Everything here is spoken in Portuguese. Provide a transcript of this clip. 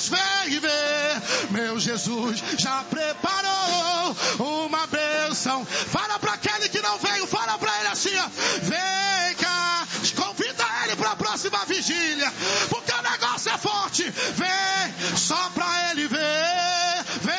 Diz, vem ver, meu Jesus já preparou uma bênção. Fala para aquele que não veio, fala para ele assim, ó, vem cá, convida ele para a próxima vigília, porque o negócio é forte. Vem, só